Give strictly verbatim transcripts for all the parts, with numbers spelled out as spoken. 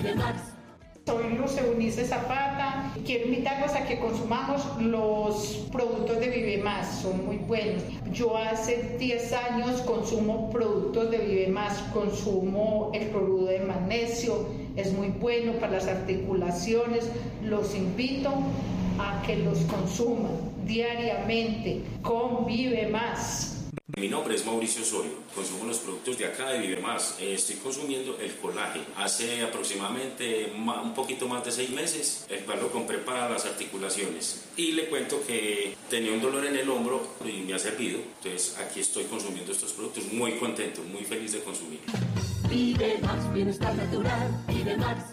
Soy Luz Eunice Zapata. Quiero invitarlos a que consumamos los productos de Vive Más, son muy buenos. Yo hace diez años consumo productos de Vive Más, consumo el cloruro de magnesio, es muy bueno para las articulaciones. Los invito a que los consuman diariamente con Vive Más. Mi nombre es Mauricio Osorio, consumo los productos de acá de Vive Más. Eh, estoy consumiendo el colágeno hace aproximadamente ma, un poquito más de seis meses, el cual lo compré para las articulaciones. Y le cuento que tenía un dolor en el hombro y me ha servido. Entonces aquí estoy consumiendo estos productos, muy contento, muy feliz de consumir. Vive Más, bienestar natural, Vive Más.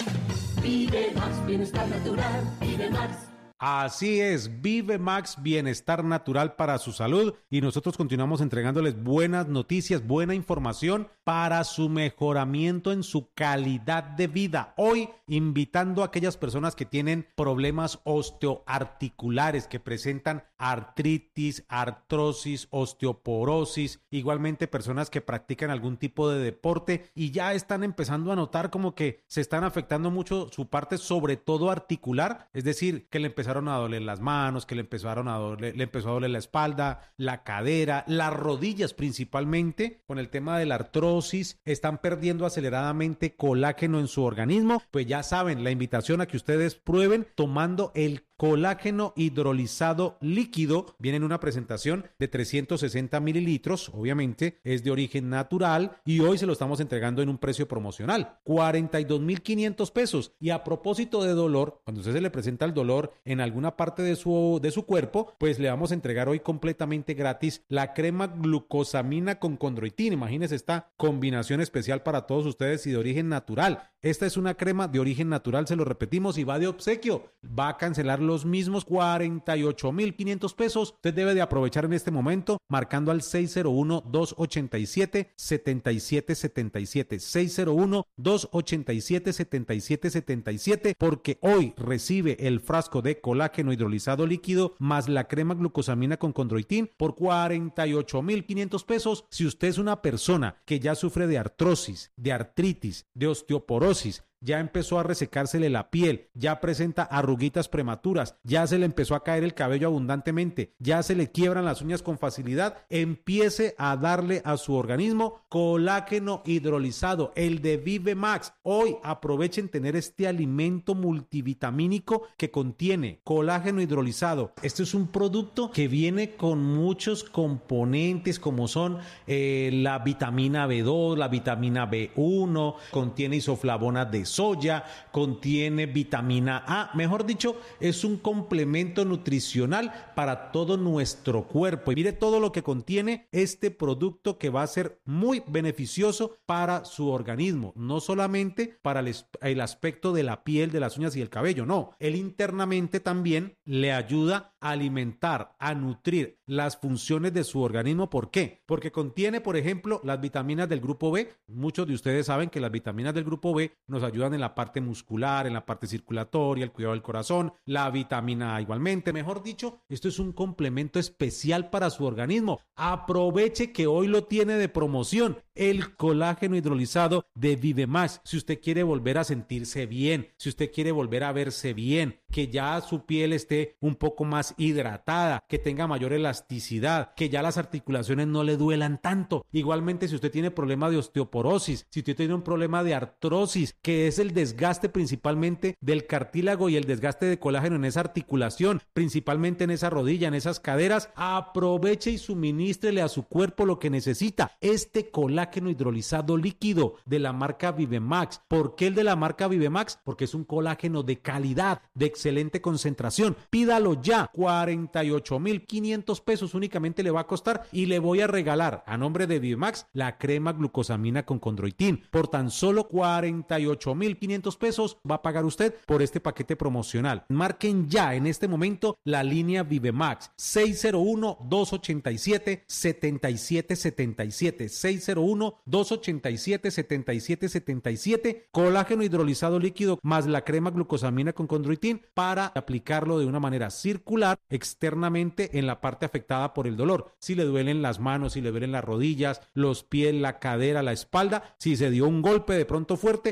Vive Más, bienestar natural, Vive Más. Así es, Vive Max, bienestar natural para su salud, y nosotros continuamos entregándoles buenas noticias, buena información para su mejoramiento en su calidad de vida. Hoy invitando a aquellas personas que tienen problemas osteoarticulares, que presentan artritis, artrosis, osteoporosis, igualmente personas que practican algún tipo de deporte y ya están empezando a notar como que se están afectando mucho su parte, sobre todo articular, es decir, que le empezaron a doler las manos, que le empezaron a doler, le empezó a doler la espalda, la cadera, las rodillas principalmente, con el tema de la artrosis, están perdiendo aceleradamente colágeno en su organismo. Pues ya saben, la invitación a que ustedes prueben tomando el colágeno hidrolizado líquido. Viene en una presentación de trescientos sesenta mililitros, obviamente es de origen natural, y hoy se lo estamos entregando en un precio promocional, cuarenta y dos mil quinientos pesos. Y a propósito de dolor, cuando usted se le presenta el dolor en alguna parte de su, de su cuerpo, pues le vamos a entregar hoy completamente gratis la crema glucosamina con condroitin. Imagínense esta combinación especial para todos ustedes y de origen natural. Esta es una crema de origen natural, se lo repetimos, y va de obsequio. Va a cancelar los mismos cuarenta y ocho mil quinientos pesos. Usted debe de aprovechar en este momento marcando al seis cero uno, dos ocho siete, siete siete siete siete, seis cero uno, dos ocho siete, siete siete siete siete, porque hoy recibe el frasco de colágeno hidrolizado líquido más la crema glucosamina con condroitin por cuarenta y ocho mil quinientos pesos. Si usted es una persona que ya sufre de artrosis, de artritis, de osteoporosis, ya empezó a resecársele la piel, ya presenta arruguitas prematuras, ya se le empezó a caer el cabello abundantemente, ya se le quiebran las uñas con facilidad, empiece a darle a su organismo colágeno hidrolizado, el de Vive Max. Hoy aprovechen tener este alimento multivitamínico que contiene colágeno hidrolizado. Este es un producto que viene con muchos componentes, como son eh, la vitamina B dos, la vitamina B uno, contiene isoflavonas de soya, contiene vitamina A, mejor dicho, es un complemento nutricional para todo nuestro cuerpo. Y mire todo lo que contiene este producto, que va a ser muy beneficioso para su organismo, no solamente para el, el aspecto de la piel, de las uñas y el cabello, no, él internamente también le ayuda a alimentar, a nutrir las funciones de su organismo. ¿Por qué? Porque contiene, por ejemplo, las vitaminas del grupo B. Muchos de ustedes saben que las vitaminas del grupo B nos ayudan en la parte muscular, en la parte circulatoria, el cuidado del corazón, la vitamina A igualmente. Mejor dicho, esto es un complemento especial para su organismo. Aproveche que hoy lo tiene de promoción, el colágeno hidrolizado de Vive Más. Si usted quiere volver a sentirse bien, si usted quiere volver a verse bien, que ya su piel esté un poco más hidratada, que tenga mayor elasticidad, que ya las articulaciones no le duelan tanto. Igualmente, si usted tiene problema de osteoporosis, si usted tiene un problema de artrosis, que es el desgaste principalmente del cartílago y el desgaste de colágeno en esa articulación, principalmente en esa rodilla, en esas caderas, aproveche y suministrele a su cuerpo lo que necesita, este colágeno hidrolizado líquido de la marca Vive Max. ¿Por qué el de la marca Vive Max? Porque es un colágeno de calidad, de excelente concentración. Pídalo ya, cuarenta y ocho mil quinientos pesos únicamente le va a costar, y le voy a regalar a nombre de Vive Max la crema glucosamina con condroitin por tan solo cuarenta y ocho mil quinientos pesos. Va a pagar usted por este paquete promocional. Marquen ya en este momento la línea Vive Max seis cero uno, dos ocho siete, siete siete siete siete, seis cero uno, dos ocho siete, siete siete siete siete, colágeno hidrolizado líquido más la crema glucosamina con condroitin para aplicarlo de una manera circular externamente en la parte afectada por el dolor. Si le duelen las manos, si le duelen las rodillas, los pies, la cadera, la espalda, si se dio un golpe de pronto fuerte, puede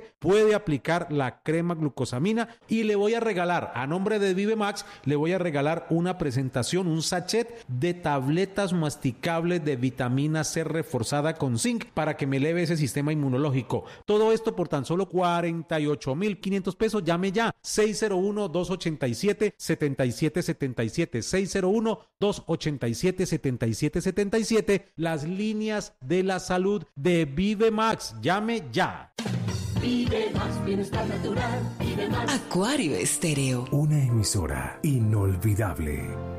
puede aplicar la crema glucosamina y le voy a regalar, a nombre de ViveMax, le voy a regalar una presentación, un sachet de tabletas masticables de vitamina C reforzada con zinc para que me eleve ese sistema inmunológico. Todo esto por tan solo cuarenta y ocho mil quinientos pesos. Llame ya, seis cero uno, dos ocho siete, siete siete siete siete, seis cero uno, dos ocho siete, siete siete siete siete, las líneas de la salud de ViveMax. Llame ya. Vive Max, bienestar natural, Vive Max. Acuario Estéreo. Una emisora inolvidable.